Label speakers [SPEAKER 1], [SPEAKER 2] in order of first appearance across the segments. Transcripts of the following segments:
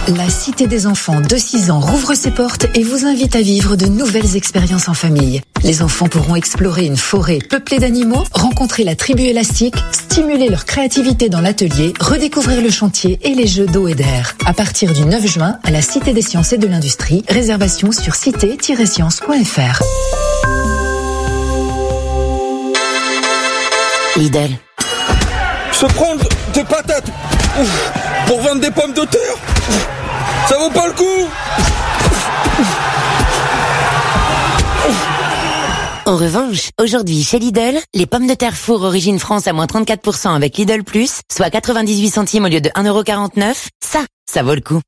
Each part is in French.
[SPEAKER 1] La Cité des enfants de 6 ans rouvre ses portes et vous invite à vivre de nouvelles expériences en famille. Les enfants pourront explorer une forêt peuplée d'animaux, rencontrer la tribu élastique, stimuler leur créativité dans l'atelier, redécouvrir le chantier et les jeux d'eau et d'air. À partir du 9 juin, à la Cité des sciences et de l'industrie, réservation sur cité-sciences.fr.
[SPEAKER 2] Lidl.
[SPEAKER 3] Se prendre des patates pour vendre des pommes de terre, ça vaut pas le coup.
[SPEAKER 2] En revanche, aujourd'hui chez Lidl, les pommes de terre four origine France à moins 34% avec Lidl Plus, soit 98 centimes au lieu de 1,49€, ça vaut le coup.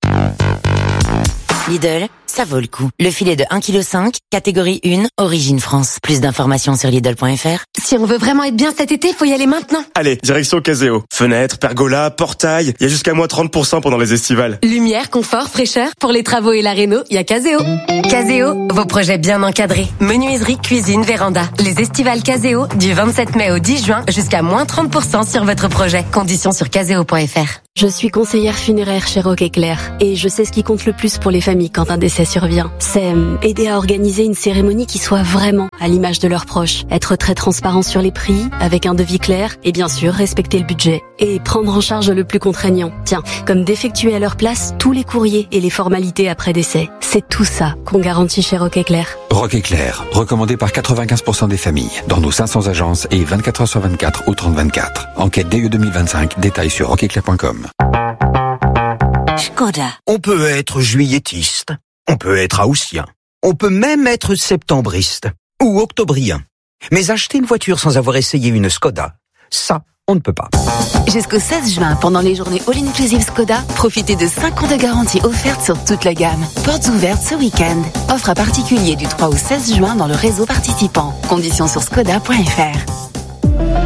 [SPEAKER 2] Lidl, ça vaut le coup. Le filet de 1,5 kg, catégorie 1, origine France. Plus d'informations sur Lidl.fr.
[SPEAKER 4] Si on veut vraiment être bien cet été, faut y aller maintenant.
[SPEAKER 5] Allez, direction Caseo. Fenêtres, pergola, portail, il y a jusqu'à moins 30% pendant les estivales.
[SPEAKER 4] Lumière, confort, fraîcheur, pour les travaux et la réno, il y a Caseo. Caseo, vos projets bien encadrés. Menuiserie, cuisine, véranda. Les estivales Caseo, du 27 mai au 10 juin, jusqu'à moins 30% sur votre projet. Conditions sur caseo.fr.
[SPEAKER 6] Je suis conseillère funéraire chez Rock Éclair et je sais ce qui compte le plus pour les familles quand un décès survient. C'est aider à organiser une cérémonie qui soit vraiment à l'image de leurs proches. Être très transparent sur les prix, avec un devis clair et bien sûr respecter le budget. Et prendre en charge le plus contraignant. Tiens, comme d'effectuer à leur place tous les courriers et les formalités après décès. C'est tout ça qu'on garantit chez Rock Éclair.
[SPEAKER 7] Rock Éclair, recommandé par 95% des familles, dans nos 500 agences et 24h sur 24 ou 30/24. Enquête DE 2025, détails sur rockeclair.com.
[SPEAKER 2] Skoda.
[SPEAKER 8] On peut être juilletiste, on peut être haussien, on peut même être septembriste ou octobrien. Mais acheter une voiture sans avoir essayé une Skoda, ça, on ne peut pas.
[SPEAKER 9] Jusqu'au 16 juin, pendant les journées All-Inclusive Skoda, profitez de 5 ans de garantie offerte sur toute la gamme. Portes ouvertes ce week-end. Offre à particulier du 3 au 16 juin dans le réseau participant. Conditions sur skoda.fr.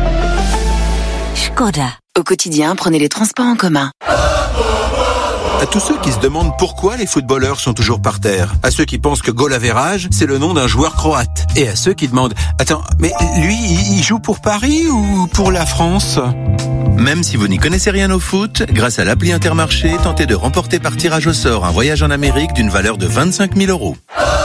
[SPEAKER 2] Skoda.
[SPEAKER 9] Au quotidien, prenez les transports en commun.
[SPEAKER 10] À tous ceux qui se demandent pourquoi les footballeurs sont toujours par terre, à ceux qui pensent que goal average, c'est le nom d'un joueur croate, et à ceux qui demandent « Attends, mais lui, il joue pour Paris ou pour la France ?» Même si vous n'y connaissez rien au foot, grâce à l'appli Intermarché, tentez de remporter par tirage au sort un voyage en Amérique d'une valeur de 25 000 €.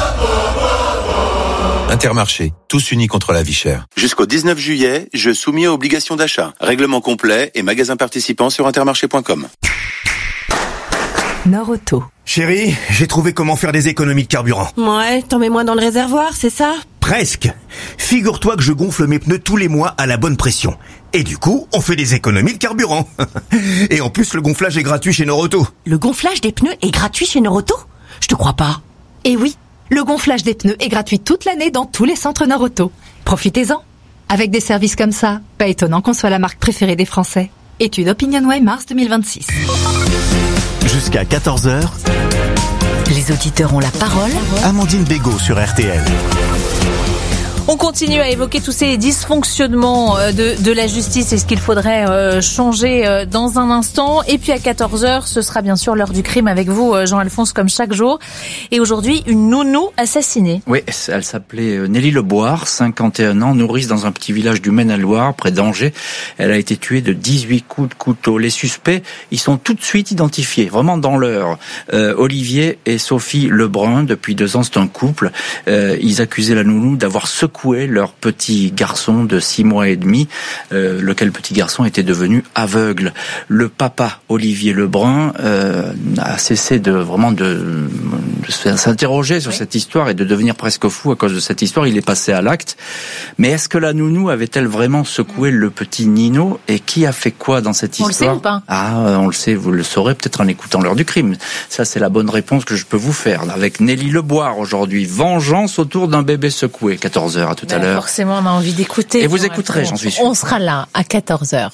[SPEAKER 10] Intermarché, tous unis contre la vie chère. Jusqu'au 19 juillet, je soumis à obligation d'achat. Règlement complet et magasin participant sur intermarché.com.
[SPEAKER 11] Nord-Auto.
[SPEAKER 12] Chérie, j'ai trouvé comment faire des économies de carburant.
[SPEAKER 11] Ouais, t'en mets moins dans le réservoir, c'est ça ?
[SPEAKER 12] Presque. Figure-toi que je gonfle mes pneus tous les mois à la bonne pression. Et du coup, on fait des économies de carburant. Et en plus, le gonflage est gratuit chez Nord-Auto.
[SPEAKER 11] Le gonflage des pneus est gratuit chez Nord-Auto ? Je te crois pas.
[SPEAKER 13] Eh oui, le gonflage des pneus est gratuit toute l'année dans tous les centres Nord-Auto. Profitez-en. Avec des services comme ça, pas étonnant qu'on soit la marque préférée des Français. Étude OpinionWay mars 2026.
[SPEAKER 14] Jusqu'à 14h,
[SPEAKER 2] les auditeurs ont la parole.
[SPEAKER 14] Amandine Bégaud sur RTL.
[SPEAKER 15] On continue à évoquer tous ces dysfonctionnements de la justice et ce qu'il faudrait changer dans un instant. Et puis à 14h, ce sera bien sûr l'heure du crime avec vous, Jean-Alphonse, comme chaque jour. Et aujourd'hui, une nounou assassinée.
[SPEAKER 16] Oui, elle s'appelait Nelly Leboire, 51 ans, nourrice dans un petit village du Maine-et-Loire, près d'Angers. Elle a été tuée de 18 coups de couteau. Les suspects, ils sont tout de suite identifiés, vraiment dans l'heure. Olivier et Sophie Lebrun, depuis 2 ans, c'est un couple. Ils accusaient la nounou d'avoir secoué leur petit garçon de 6 mois et demi, lequel petit garçon était devenu aveugle. Le papa, Olivier Lebrun, a cessé de s'interroger sur cette histoire et de devenir presque fou à cause de cette histoire. Il est passé à l'acte. Mais est-ce que la nounou avait-elle vraiment secoué le petit Nino? Et qui a fait quoi dans cette histoire?
[SPEAKER 15] On le sait ou pas?
[SPEAKER 16] On le sait, vous le saurez peut-être en écoutant l'heure du crime. Ça, c'est la bonne réponse que je peux vous faire. Avec Nelly Leboire aujourd'hui. Vengeance autour d'un bébé secoué. 14h à tout à l'heure.
[SPEAKER 15] Forcément, on a envie d'écouter.
[SPEAKER 16] Et vous écouterez, j'en suis sûr.
[SPEAKER 15] On sera là à 14h.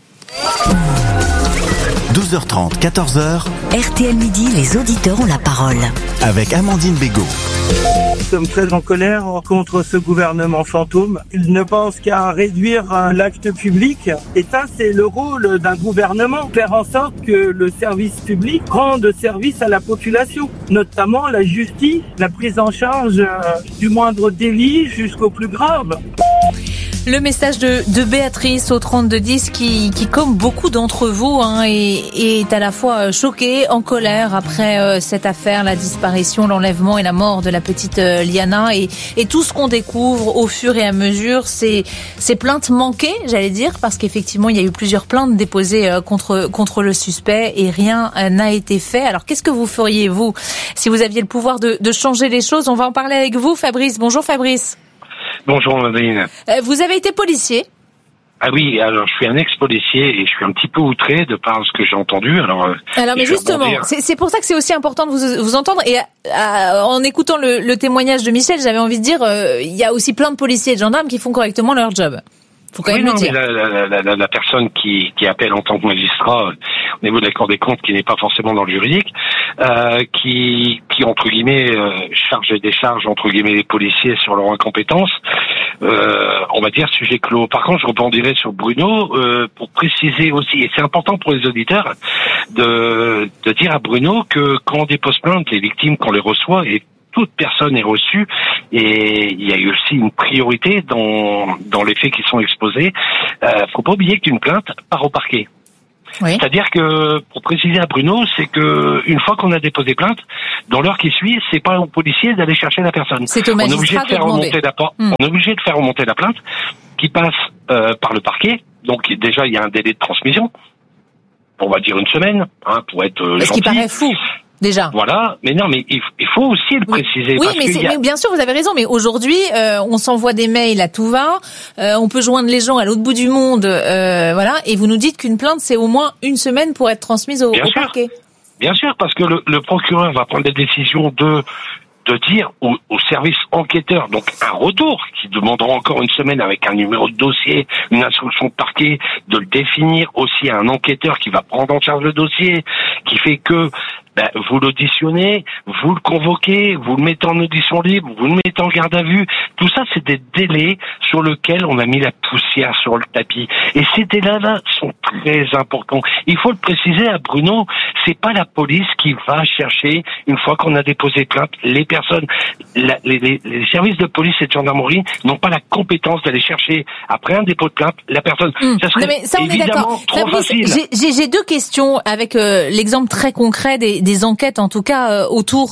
[SPEAKER 14] 12h30, 14h.
[SPEAKER 2] RTL Midi, les auditeurs ont la parole.
[SPEAKER 14] Avec Amandine Bégaud.
[SPEAKER 17] Nous sommes très en colère contre ce gouvernement fantôme. Il ne pense qu'à réduire l'acte public. Et ça, c'est le rôle d'un gouvernement. Faire en sorte que le service public rende service à la population. Notamment la justice, la prise en charge du moindre délit jusqu'au plus grave.
[SPEAKER 15] Le message de Béatrice au 3210 qui comme beaucoup d'entre vous, est à la fois choquée, en colère après cette affaire, la disparition, l'enlèvement et la mort de la petite Liana et tout ce qu'on découvre au fur et à mesure, ces plaintes manquées, j'allais dire, parce qu'effectivement il y a eu plusieurs plaintes déposées contre le suspect et rien n'a été fait. Alors qu'est-ce que vous feriez vous si vous aviez le pouvoir de changer les choses? On va en parler avec vous, Fabrice. Bonjour Fabrice.
[SPEAKER 18] Bonjour Madeleine.
[SPEAKER 15] Vous avez été policier?
[SPEAKER 18] Ah oui, alors je suis un ex-policier et je suis un petit peu outré de par ce que j'ai entendu. Alors
[SPEAKER 15] mais justement, c'est pour ça que c'est aussi important de vous entendre. Et en écoutant le témoignage de Michel, j'avais envie de dire, il y a aussi plein de policiers et de gendarmes qui font correctement leur job. Faut quand même le dire.
[SPEAKER 18] Mais la personne qui appelle en tant que magistrat au niveau de la Cour des comptes, qui n'est pas forcément dans le juridique, qui entre guillemets charge et décharge entre guillemets les policiers sur leur incompétence, on va dire sujet clos. Par contre, je rebondirai sur Bruno pour préciser aussi, et c'est important pour les auditeurs de dire à Bruno que quand on dépose plainte, les victimes qu'on les reçoit et toute personne est reçue et il y a eu aussi une priorité dans les faits qui sont exposés. Faut pas oublier qu'une plainte part au parquet. Oui. C'est-à-dire que, pour préciser à Bruno, c'est que une fois qu'on a déposé plainte, dans l'heure qui suit, c'est pas au policier d'aller chercher la personne.
[SPEAKER 15] C'est au magistrat de demander.
[SPEAKER 18] On est obligé de faire remonter la plainte qui passe par le parquet. Donc déjà, il y a un délai de transmission. On va dire une semaine, pour être gentil.
[SPEAKER 15] Ce qui paraît fou. Déjà.
[SPEAKER 18] Voilà, mais non, mais il faut aussi le préciser.
[SPEAKER 15] Oui,
[SPEAKER 18] parce
[SPEAKER 15] mais bien sûr, vous avez raison. Mais aujourd'hui, on s'envoie des mails à tout va. On peut joindre les gens à l'autre bout du monde, voilà. Et vous nous dites qu'une plainte, c'est au moins une semaine pour être transmise au parquet.
[SPEAKER 18] Bien sûr, parce que le procureur va prendre la décision de dire au service enquêteur, donc un retour, qui demandera encore une semaine avec un numéro de dossier, une instruction de parquet, de le définir aussi à un enquêteur qui va prendre en charge le dossier, qui fait que vous l'auditionnez, vous le convoquez, vous le mettez en audition libre, vous le mettez en garde à vue. Tout ça, c'est des délais sur lesquels on a mis la poussière sur le tapis. Et ces délais-là sont très importants. Il faut le préciser à Bruno, c'est pas la police qui va chercher, une fois qu'on a déposé plainte, les personnes. Les services de police et de gendarmerie n'ont pas la compétence d'aller chercher, après un dépôt de plainte, la personne. Ça serait évidemment trop facile.
[SPEAKER 15] J'ai deux questions avec l'exemple très concret des enquêtes, en tout cas autour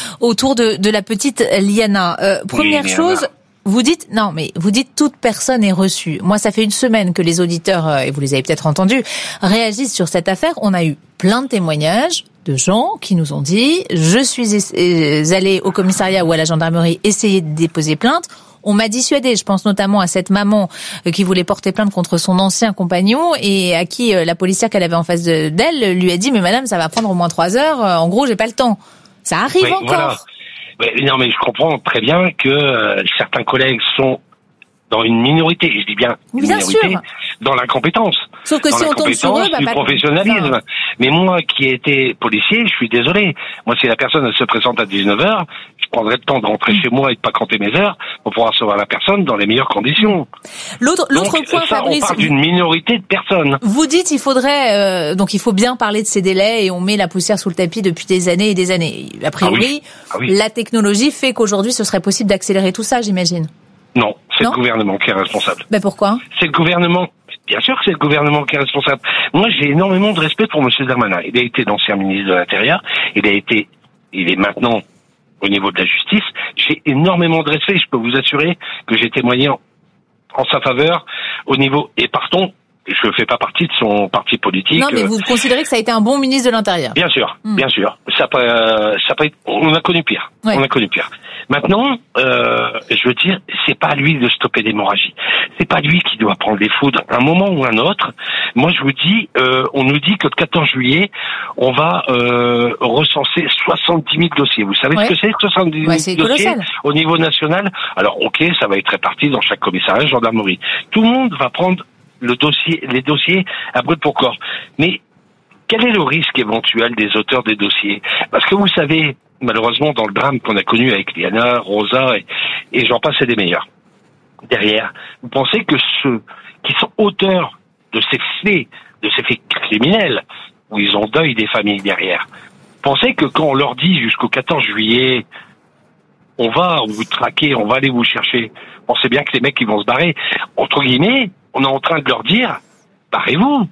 [SPEAKER 15] de la petite Liana. Première chose, vous dites toute personne est reçue. Moi, ça fait une semaine que les auditeurs, et vous les avez peut-être entendus, réagissent sur cette affaire. On a eu plein de témoignages de gens qui nous ont dit « Je suis allé au commissariat ou à la gendarmerie essayer de déposer plainte ». On m'a dissuadé, je pense notamment à cette maman qui voulait porter plainte contre son ancien compagnon et à qui la policière qu'elle avait en face d'elle lui a dit « Mais madame, ça va prendre au moins 3 heures, en gros, j'ai pas le temps ». Ça arrive encore. Voilà.
[SPEAKER 18] Non, mais je comprends très bien que certains collègues sont dans une minorité, je dis bien minorité, dans l'incompétence.
[SPEAKER 15] Sauf que si on tombe sur eux,
[SPEAKER 18] du professionnalisme. Mais moi, qui ai été policier, je suis désolé. Moi, si la personne se présente à 19h, je prendrai le temps de rentrer chez moi et de pas compter mes heures pour pouvoir recevoir la personne dans les meilleures conditions.
[SPEAKER 15] L'autre point, Fabrice,
[SPEAKER 18] on parle d'une minorité de personnes.
[SPEAKER 15] Vous dites, il faudrait, donc il faut bien parler de ces délais et on met la poussière sous le tapis depuis des années et des années. A priori, la technologie fait qu'aujourd'hui, ce serait possible d'accélérer tout ça, j'imagine.
[SPEAKER 18] Non, c'est le gouvernement qui est responsable.
[SPEAKER 15] Pourquoi?
[SPEAKER 18] C'est le gouvernement. Bien sûr que c'est le gouvernement qui est responsable. Moi, j'ai énormément de respect pour M. Darmanin. Il a été l'ancien ministre de l'Intérieur. Il est maintenant au niveau de la justice. J'ai énormément de respect. Je peux vous assurer que j'ai témoigné en sa faveur au niveau. Et partons, je ne fais pas partie de son parti politique.
[SPEAKER 15] Non, mais vous considérez que ça a été un bon ministre de l'Intérieur?
[SPEAKER 18] Bien sûr, bien sûr. On a connu pire. Ouais. On a connu pire. Maintenant, je veux dire, c'est pas à lui de stopper l'hémorragie. C'est pas lui qui doit prendre les foudres. Un moment ou un autre, moi je vous dis, on nous dit que le 14 juillet, on va recenser 70 000 dossiers. Vous savez ce que c'est, 70 000 dossiers colossal. Au niveau national? Alors ok, ça va être réparti dans chaque commissariat, gendarmerie. Tout le monde va prendre les dossiers à brûle pour corps. Mais quel est le risque éventuel des auteurs des dossiers? Parce que vous savez, malheureusement, dans le drame qu'on a connu avec Liana, Rosa et j'en passe, c'est des meilleurs. Derrière, vous pensez que ceux qui sont auteurs de ces faits criminels, où ils ont deuil des familles derrière, pensez que quand on leur dit jusqu'au 14 juillet, on va vous traquer, on va aller vous chercher. On sait bien que les mecs, ils vont se barrer. Entre guillemets, on est en train de leur dire, barrez-vous.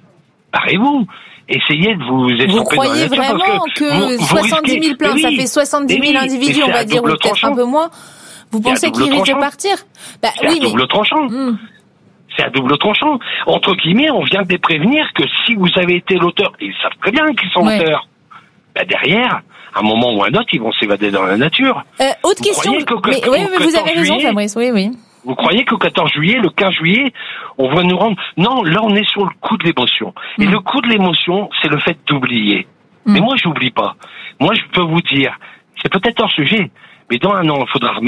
[SPEAKER 18] Essayez de vous estomper dans la nature.
[SPEAKER 15] Vous croyez vraiment que 70 000 plaintes, ça fait 70 000 individus, on va dire, ou peut-être un peu moins? Vous pensez qu'ils risquent de partir?
[SPEAKER 18] C'est à double tranchant. C'est à double tranchant. Entre guillemets, on vient de les prévenir que si vous avez été l'auteur, ils savent très bien qu'ils sont auteurs, derrière, à un moment ou à un autre, ils vont s'évader dans la nature.
[SPEAKER 15] Autre question. Vous avez raison, Fabrice, oui.
[SPEAKER 18] Vous croyez qu'au 14 juillet, le 15 juillet, on va nous rendre... Non, là, on est sur le coup de l'émotion. Et le coup de l'émotion, c'est le fait d'oublier. Mais moi, j'oublie pas. Moi, je peux vous dire, c'est peut-être hors sujet, mais dans un an,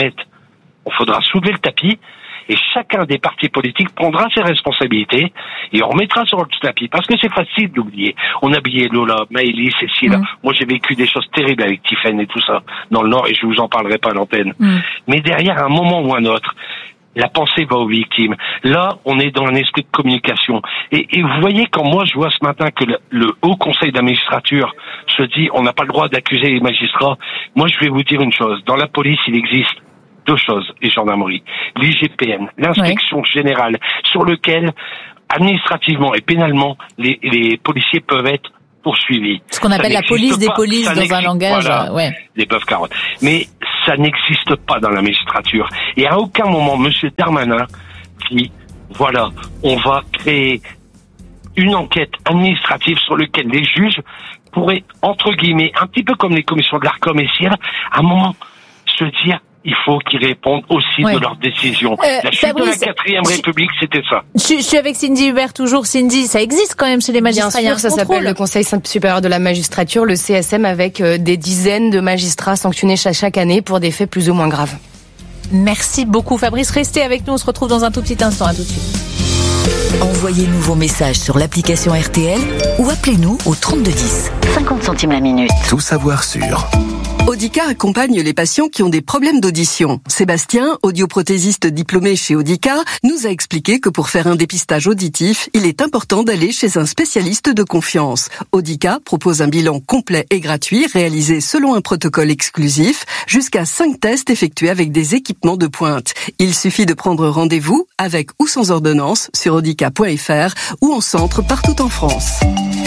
[SPEAKER 18] il faudra soulever le tapis, et chacun des partis politiques prendra ses responsabilités, et on remettra sur le tapis, parce que c'est facile d'oublier. On a oublié Lola, Maëlys, Cécile. Moi, j'ai vécu des choses terribles avec Tiffen et tout ça, dans le Nord, et je vous en parlerai pas à l'antenne. Mais derrière, à un moment ou un autre, la pensée va aux victimes. Là, on est dans un esprit de communication. Et vous voyez, quand moi je vois ce matin que le Haut Conseil de la magistrature se dit on n'a pas le droit d'accuser les magistrats, moi je vais vous dire une chose. Dans la police, il existe deux choses, les gendarmeries. L'IGPN, l'inspection générale, sur lequel, administrativement et pénalement, les policiers peuvent être poursuivis.
[SPEAKER 15] Ce qu'on appelle la police des polices dans un langage,
[SPEAKER 18] des bœufs carottes. Mais ça n'existe pas dans la magistrature. Et à aucun moment, monsieur Darmanin dit, voilà, on va créer une enquête administrative sur laquelle les juges pourraient, entre guillemets, un petit peu comme les commissions de l'ARCOM et CIR, à un moment, se dire, il faut qu'ils répondent aussi de leurs décisions. La chute de la 4e République, c'était ça.
[SPEAKER 15] Je suis avec Cindy Hubert toujours. Cindy, ça existe quand même chez les magistrats.
[SPEAKER 19] Bien sûr, ça s'appelle le Conseil supérieur de la magistrature, le CSM, avec des dizaines de magistrats sanctionnés chaque année pour des faits plus ou moins graves.
[SPEAKER 15] Merci beaucoup Fabrice. Restez avec nous, on se retrouve dans un tout petit instant. À tout de suite.
[SPEAKER 1] Envoyez-nous vos messages sur l'application RTL ou appelez-nous au 3210. 50 centimes la minute.
[SPEAKER 14] Tout savoir sur...
[SPEAKER 20] Audica accompagne les patients qui ont des problèmes d'audition. Sébastien, audioprothésiste diplômé chez Audica, nous a expliqué que pour faire un dépistage auditif, il est important d'aller chez un spécialiste de confiance. Audica propose un bilan complet et gratuit réalisé selon un protocole exclusif, jusqu'à 5 tests effectués avec des équipements de pointe. Il suffit de prendre rendez-vous avec ou sans ordonnance sur audica.fr ou en centre partout en France.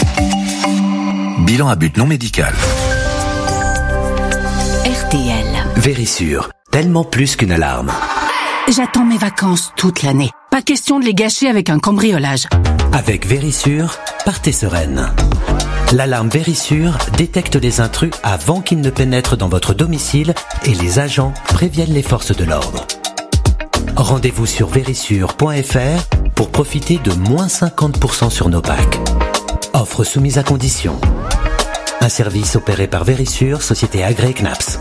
[SPEAKER 14] Bilan à but non médical.
[SPEAKER 1] RTL.
[SPEAKER 21] Vérissure, tellement plus qu'une alarme.
[SPEAKER 11] J'attends mes vacances toute l'année. Pas question de les gâcher avec un cambriolage.
[SPEAKER 21] Avec Vérissure, partez sereine. L'alarme Vérissure détecte les intrus avant qu'ils ne pénètrent dans votre domicile et les agents préviennent les forces de l'ordre. Rendez-vous sur vérissure.fr pour profiter de moins 50% sur nos packs. Offre soumise à condition. Un service opéré par Vérissure, société agréée CNAPS.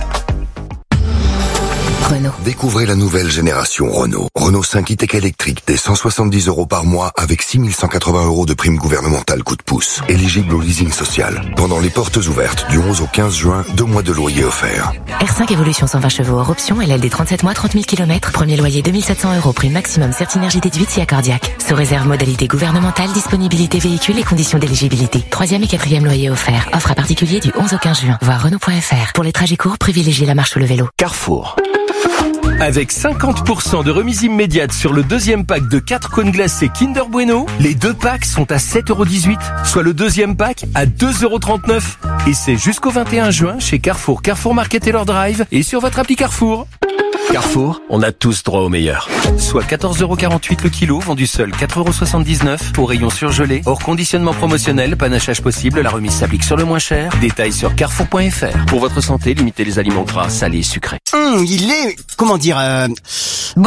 [SPEAKER 1] Renault.
[SPEAKER 22] Découvrez la nouvelle génération Renault. Renault 5 e-Tech électrique dès 170 € par mois avec 6 180 € de prime gouvernementale coup de pouce. Éligible au leasing social. Pendant les portes ouvertes du 11 au 15 juin, 2 mois de loyer offerts.
[SPEAKER 2] R5 Évolution 120 chevaux hors option, LLD 37 mois, 30 000 km. Premier loyer 2700 €, prime maximum Certinergie déduite si accordiaque. Sous réserve modalité gouvernementale, disponibilité véhicule et conditions d'éligibilité. 3e et 4e loyer offert. Offre à particulier du 11 au 15 juin. Voir Renault.fr. Pour les trajets courts, privilégiez la marche ou le vélo.
[SPEAKER 23] Carrefour. Avec 50% de remise immédiate sur le deuxième pack de 4 cônes glacés Kinder Bueno, les 2 packs sont à 7,18 €, soit le deuxième pack à 2,39 €. Et c'est jusqu'au 21 juin chez Carrefour, Carrefour Market Taylor Drive et sur votre appli Carrefour. Carrefour, on a tous droit au meilleur. Soit 14,48 € le kilo, vendu seul 4,79 € au rayon surgelé. Hors conditionnement promotionnel, panachage possible, la remise s'applique sur le moins cher. Détails sur carrefour.fr. Pour votre santé, limitez les aliments gras, salés et sucrés.
[SPEAKER 24] Il est... comment dire...
[SPEAKER 25] Bon ?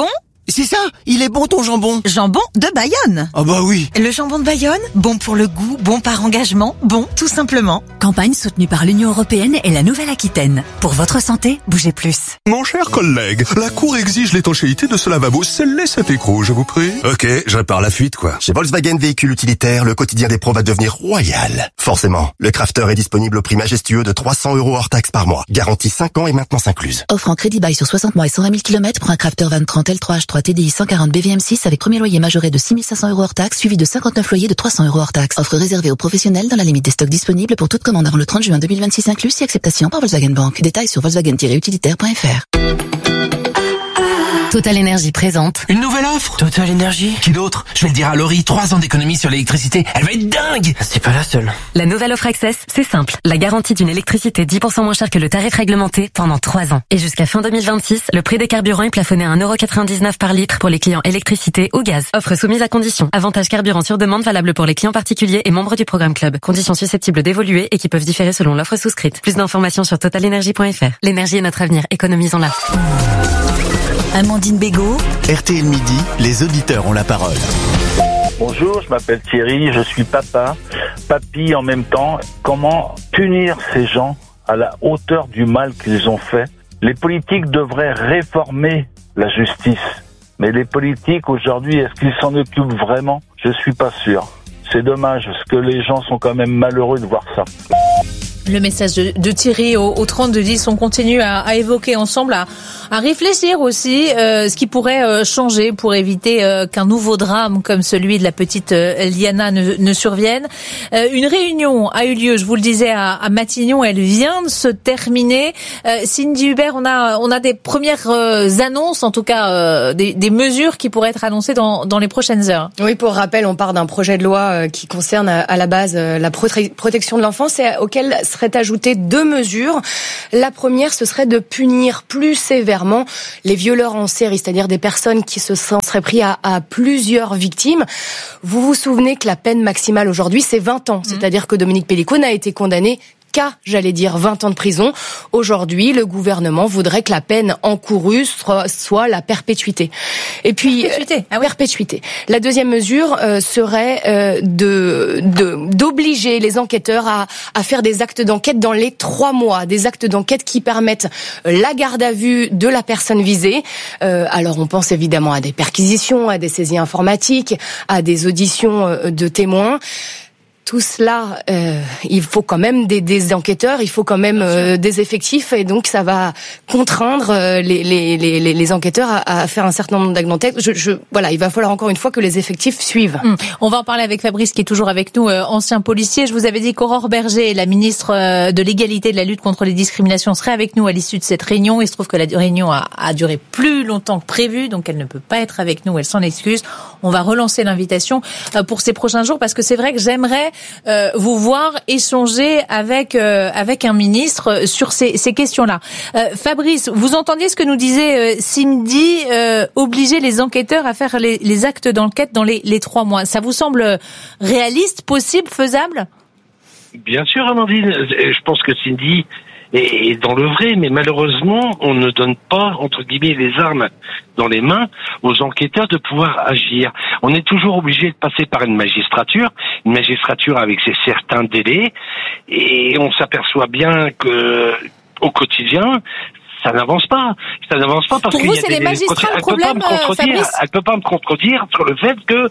[SPEAKER 24] C'est ça, il est bon ton jambon.
[SPEAKER 25] Jambon de Bayonne.
[SPEAKER 24] Ah bah oui.
[SPEAKER 25] Le jambon de Bayonne, bon pour le goût, bon par engagement, bon tout simplement.
[SPEAKER 1] Campagne soutenue par l'Union européenne et la Nouvelle-Aquitaine. Pour votre santé, bougez plus.
[SPEAKER 26] Mon cher collègue, la Cour exige l'étanchéité de ce lavabo. Scellez cet écrou, je vous prie.
[SPEAKER 22] Ok, je répare la fuite, quoi.
[SPEAKER 24] Chez Volkswagen Véhicules Utilitaires, le quotidien des pros va devenir royal. Forcément, le Crafter est disponible au prix majestueux de 300 € hors taxe par mois. Garantie 5 ans et maintenance incluse.
[SPEAKER 2] Offre en crédit bail sur 60 mois et 120 000 km pour un Crafter Van 30 L3H3 TDI 140 BVM6 avec premier loyer majoré de 6 500 € hors taxe, suivi de 59 loyers de 300 € hors taxe. Offre réservée aux professionnels dans la limite des stocks disponibles pour toute commande avant le 30 juin 2026 inclus, si acceptation par Volkswagen Bank. Détails sur volkswagen-utilitaire.fr. Total Energy présente.
[SPEAKER 14] Une nouvelle offre? Total Energy? Qui d'autre? Je vais le dire à Laurie, 3 ans d'économie sur l'électricité. Elle va être dingue! C'est pas la seule.
[SPEAKER 2] La nouvelle offre Access, c'est simple. La garantie d'une électricité 10% moins chère que le tarif réglementé pendant 3 ans. Et jusqu'à fin 2026, le prix des carburants est plafonné à 1,99€ par litre pour les clients électricité ou gaz. Offre soumise à conditions. Avantage carburant sur demande valable pour les clients particuliers et membres du programme Club. Conditions susceptibles d'évoluer et qui peuvent différer selon l'offre souscrite. Plus d'informations sur totalenergy.fr. L'énergie est notre avenir. Économisons-la.
[SPEAKER 25] Amandine Bégaud.
[SPEAKER 3] RTL Midi, les auditeurs ont la parole.
[SPEAKER 4] Bonjour, je m'appelle Thierry, je suis papa, papy en même temps. Comment punir ces gens à la hauteur du mal qu'ils ont fait? Les politiques devraient réformer la justice. Mais les politiques aujourd'hui, est-ce qu'ils s'en occupent vraiment? Je suis pas sûr. C'est dommage parce que les gens sont quand même malheureux de voir ça.
[SPEAKER 15] Le message de Thierry au 3210, on continue à évoquer ensemble, à réfléchir aussi ce qui pourrait changer pour éviter qu'un nouveau drame comme celui de la petite Liana ne survienne. Une réunion a eu lieu, je vous le disais, à Matignon, elle vient de se terminer. Cindy Hubert, on a des premières annonces, en tout cas des mesures qui pourraient être annoncées dans les prochaines heures.
[SPEAKER 19] Oui, pour rappel, on part d'un projet de loi qui concerne à la base la protection de l'enfance et auquel seraient ajoutées 2 mesures. La première, ce serait de punir plus sévèrement les violeurs en série, c'est-à-dire des personnes qui seraient pris à plusieurs victimes. Vous vous souvenez que la peine maximale aujourd'hui, c'est 20 ans. C'est-à-dire que Dominique Pellicot n'a été condamné qu'à, 20 ans de prison. Aujourd'hui, le gouvernement voudrait que la peine encourue soit la perpétuité. Et puis, perpétuité. La deuxième mesure serait d'obliger les enquêteurs à faire des actes d'enquête dans les 3 mois, des actes d'enquête qui permettent la garde à vue de la personne visée. Alors, on pense évidemment à des perquisitions, à des saisies informatiques, à des auditions de témoins. Tout cela, il faut quand même des enquêteurs, il faut quand même des effectifs, et donc ça va contraindre les enquêteurs à faire un certain nombre d'actes d'enquête. Voilà, il va falloir encore une fois que les effectifs suivent.
[SPEAKER 15] On va en parler avec Fabrice qui est toujours avec nous, ancien policier. Je vous avais dit qu'Aurore Berger, la ministre de l'égalité et de la lutte contre les discriminations, serait avec nous à l'issue de cette réunion. Il se trouve que la réunion a duré plus longtemps que prévu, donc elle ne peut pas être avec nous, elle s'en excuse. On va relancer l'invitation pour ces prochains jours, parce que c'est vrai que j'aimerais vous voir échanger avec un ministre sur ces questions-là. Fabrice, vous entendiez ce que nous disait Cindy, obliger les enquêteurs à faire les actes d'enquête dans les 3 mois. Ça vous semble réaliste, possible, faisable?
[SPEAKER 18] Bien sûr, Amandine. Je pense que Cindy est dans le vrai, mais malheureusement, on ne donne pas, entre guillemets, les armes dans les mains aux enquêteurs de pouvoir agir. On est toujours obligé de passer par une magistrature avec ses certains délais, et on s'aperçoit bien que au quotidien, ça n'avance pas. Ça n'avance pas parce
[SPEAKER 15] qu'il y a des magistrats. Le problème,
[SPEAKER 18] elle peut pas me contredire sur le fait que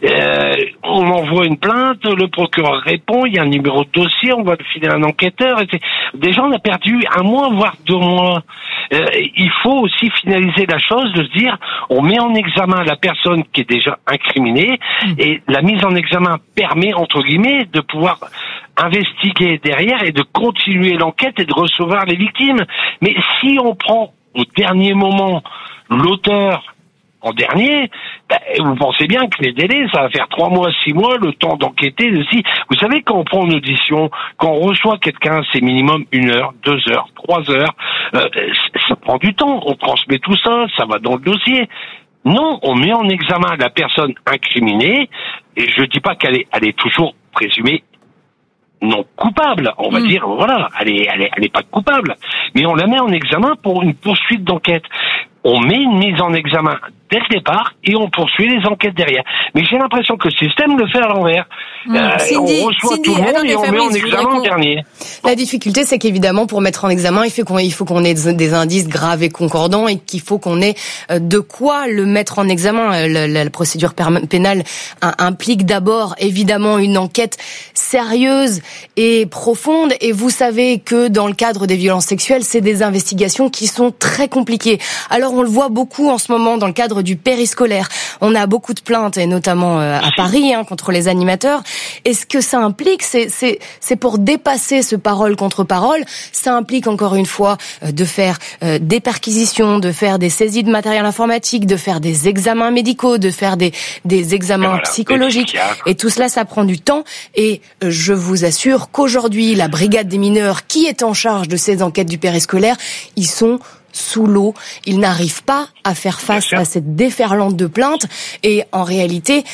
[SPEAKER 18] on envoie une plainte, le procureur répond, il y a un numéro de dossier, on va filer un enquêteur. Et déjà, on a perdu 1 mois, voire 2 mois. Il faut aussi finaliser la chose, de se dire, on met en examen la personne qui est déjà incriminée, et la mise en examen permet, entre guillemets, de pouvoir investiguer derrière et de continuer l'enquête et de recevoir les victimes. Mais si on prend au dernier moment l'auteur en dernier, vous pensez bien que les délais, ça va faire 3 mois, 6 mois, le temps d'enquêter. Vous savez, quand on prend une audition, quand on reçoit quelqu'un, c'est minimum 1 heure, 2 heures, 3 heures, ça prend du temps. On transmet tout ça, ça va dans le dossier. Non, on met en examen la personne incriminée, et je dis pas qu'elle est toujours présumée non coupable, on va dire, voilà, elle est pas coupable, mais on la met en examen pour une poursuite d'enquête. On met une mise en examen dès le départ et on poursuit les enquêtes derrière. Mais j'ai l'impression que le système le fait à l'envers. On reçoit tout le monde et on met en examen en dernier.
[SPEAKER 19] La difficulté, c'est qu'évidemment, pour mettre en examen, il faut qu'on ait des indices graves et concordants, et qu'il faut qu'on ait de quoi le mettre en examen. La procédure pénale implique d'abord, évidemment, une enquête sérieuse et profonde. Et vous savez que dans le cadre des violences sexuelles, c'est des investigations qui sont très compliquées. Alors, on le voit beaucoup en ce moment dans le cadre cadre du périscolaire. On a beaucoup de plaintes, et notamment à Paris, contre les animateurs. Et ce que ça implique, c'est pour dépasser ce parole contre parole, ça implique encore une fois de faire des perquisitions, de faire des saisies de matériel informatique, de faire des examens médicaux, de faire des examens psychologiques. Et tout cela, ça prend du temps. Et je vous assure qu'aujourd'hui, la brigade des mineurs qui est en charge de ces enquêtes du périscolaire, ils sont sous l'eau. Ils n'arrivent pas à faire face à cette déferlante de plaintes. Et en réalité,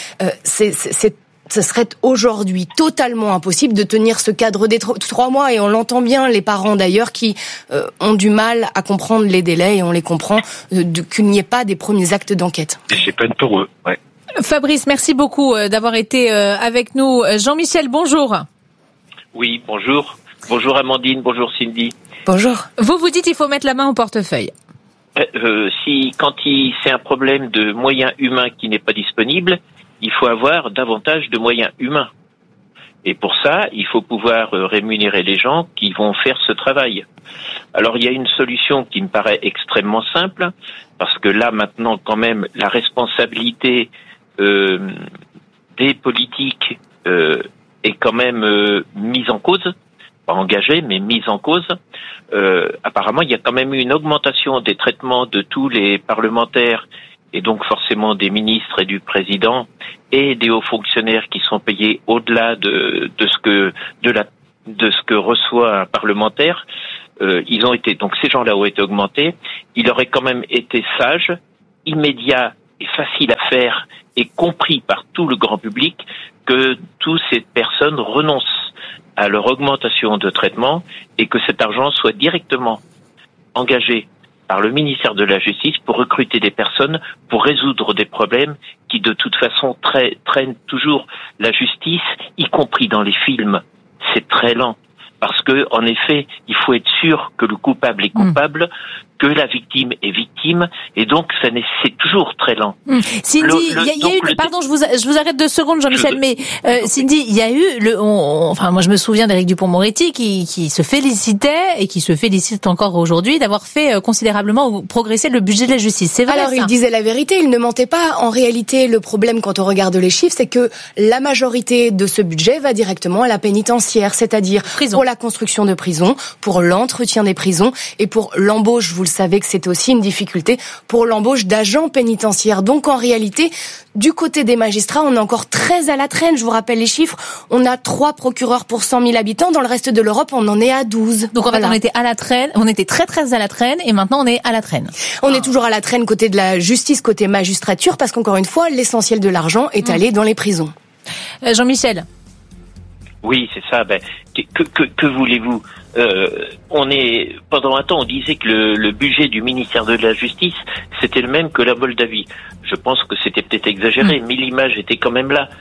[SPEAKER 19] ce serait aujourd'hui totalement impossible de tenir ce cadre des 3 mois. Et on l'entend bien, les parents d'ailleurs, qui ont du mal à comprendre les délais, et on les comprend, qu'il n'y ait pas des premiers actes d'enquête.
[SPEAKER 18] Et c'est peine pour eux, ouais.
[SPEAKER 15] Fabrice, merci beaucoup d'avoir été avec nous. Jean-Michel, bonjour.
[SPEAKER 5] Oui, bonjour. Bonjour Amandine, bonjour Cindy.
[SPEAKER 19] Bonjour.
[SPEAKER 15] Vous dites qu'il faut mettre la main au portefeuille.
[SPEAKER 5] Quand c'est un problème de moyens humains qui n'est pas disponible, il faut avoir davantage de moyens humains. Et pour ça, il faut pouvoir rémunérer les gens qui vont faire ce travail. Alors il y a une solution qui me paraît extrêmement simple, parce que là maintenant quand même la responsabilité des politiques est quand même mise en cause, pas engagée mais mise en cause. Apparemment il y a quand même eu une augmentation des traitements de tous les parlementaires, et donc forcément des ministres et du président et des hauts fonctionnaires qui sont payés au-delà de ce que reçoit un parlementaire. Donc ces gens-là ont été augmentés. Il aurait quand même été sage, immédiat et facile à faire et compris par tout le grand public que toutes ces personnes renoncent à leur augmentation de traitement et que cet argent soit directement engagé par le ministère de la Justice pour recruter des personnes, pour résoudre des problèmes qui de toute façon traînent toujours la justice, y compris dans les films. C'est très lent. Parce que, en effet, il faut être sûr que le coupable est coupable, que la victime est victime, et donc c'est toujours très lent.
[SPEAKER 15] Cindy, il y a eu, pardon, je vous arrête 2 secondes, Jean-Michel, mais Cindy, il y a eu moi je me souviens d'Éric Dupond-Moretti qui se félicitait et qui se félicite encore aujourd'hui d'avoir fait considérablement progresser le budget de la justice. C'est vrai.
[SPEAKER 19] Alors il disait la vérité, il ne mentait pas. En réalité, le problème quand on regarde les chiffres, c'est que la majorité de ce budget va directement à la pénitentiaire, c'est-à-dire pour la construction de prisons, pour l'entretien des prisons et pour l'embauche, vous le savez que c'est aussi une difficulté, pour l'embauche d'agents pénitentiaires. Donc en réalité, du côté des magistrats, on est encore très à la traîne. Je vous rappelle les chiffres, on a 3 procureurs pour 100 000 habitants. Dans le reste de l'Europe, on en est à 12.
[SPEAKER 15] Donc en fait, on était à la traîne, on était très très à la traîne, et maintenant on est à la traîne.
[SPEAKER 19] On est toujours à la traîne côté de la justice, côté magistrature, parce qu'encore une fois, l'essentiel de l'argent est allé dans les prisons.
[SPEAKER 15] Jean-Michel.
[SPEAKER 5] Oui, c'est ça. Que voulez-vous ? Pendant un temps, on disait que le budget du ministère de la Justice, c'était le même que la Moldavie. Je pense que c'était peut-être exagéré, mais l'image était quand même là.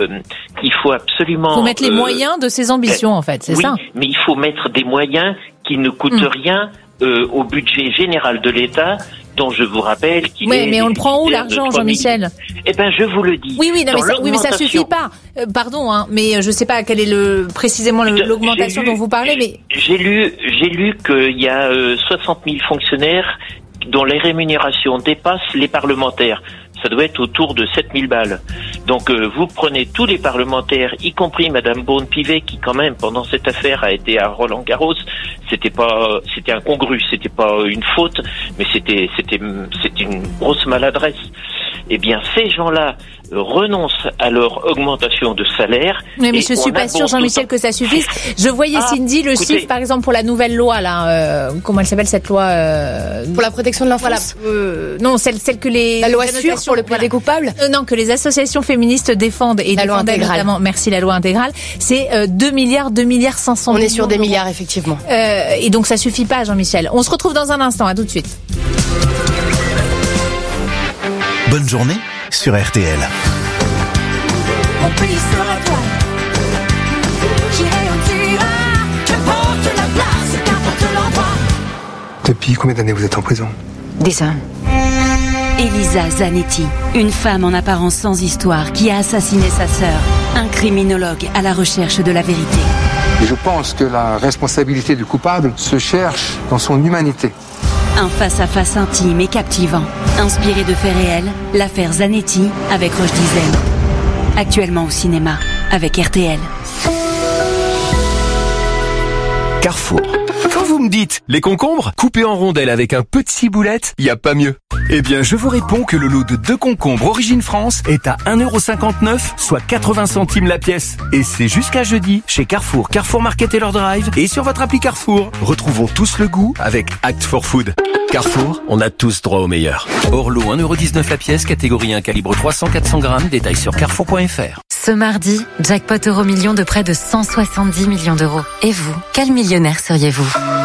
[SPEAKER 5] Il faut absolument...
[SPEAKER 15] Il faut mettre les moyens de ses ambitions, en fait, c'est ça ?
[SPEAKER 5] Oui, mais il faut mettre des moyens qui ne coûtent rien au budget général de l'État, dont je vous rappelle qu'il est...
[SPEAKER 15] mais on le prend où l'argent, Jean-Michel ?
[SPEAKER 5] Eh ben, je vous le dis.
[SPEAKER 15] Oui, mais ça suffit pas. Pardon, mais je sais pas quelle est précisément l'augmentation dont vous parlez, mais...
[SPEAKER 5] J'ai lu qu'il y a 60 000 fonctionnaires dont les rémunérations dépassent les parlementaires. Ça doit être autour de 7 000 balles. Donc vous prenez tous les parlementaires, y compris Madame Braun-Pivet, qui quand même pendant cette affaire a été à Roland-Garros. C'était incongru, c'était pas une faute, mais c'était une grosse maladresse. Eh bien, ces gens-là renoncent à leur augmentation de salaire.
[SPEAKER 15] Mais je suis pas sûre, Jean-Michel, que ça suffise. Je voyais Cindy chiffre, par exemple, pour la nouvelle loi là. Comment elle s'appelle cette loi
[SPEAKER 19] pour la protection de l'enfance.
[SPEAKER 15] Non, celle que
[SPEAKER 19] la loi sûre pour le plaidé coupable.
[SPEAKER 15] Non, que les associations féministes défendent et défendaient notamment. Merci, la loi intégrale. C'est 2 milliards 500 millions.
[SPEAKER 19] On est sur des milliards effectivement.
[SPEAKER 15] Et donc ça suffit pas, Jean-Michel. On se retrouve dans un instant. À tout de suite.
[SPEAKER 3] Bonne journée sur RTL.
[SPEAKER 6] Mon pays sera toi. J'irai où tu iras, qu'importe la place, qu'importe l'endroit.
[SPEAKER 7] Depuis combien d'années vous êtes en prison ?
[SPEAKER 8] 10 ans. Elisa Zanetti, une femme en apparence sans histoire qui a assassiné sa sœur. Un criminologue à la recherche de la vérité.
[SPEAKER 7] Et je pense que la responsabilité du coupable se cherche dans son humanité.
[SPEAKER 8] Un face-à-face intime et captivant. Inspiré de faits réels, l'affaire Zanetti avec Roche Dizem. Actuellement au cinéma, avec RTL.
[SPEAKER 23] Carrefour. Quand vous me dites les concombres coupés en rondelles avec un peu de ciboulette, y a pas mieux. Eh bien, je vous réponds que le lot de 2 concombres Origine France est à 1,59€, soit 80 centimes la pièce. Et c'est jusqu'à jeudi chez Carrefour, Carrefour Market et leur drive et sur votre appli Carrefour. Retrouvons tous le goût avec Act for Food. Carrefour, on a tous droit au meilleur. Hors lot 1,19€ la pièce, catégorie 1, calibre 300-400 grammes, détail sur carrefour.fr.
[SPEAKER 2] Ce mardi, jackpot Euro-Million de près de 170 millions d'euros. Et vous, quel millionnaire seriez-vous ?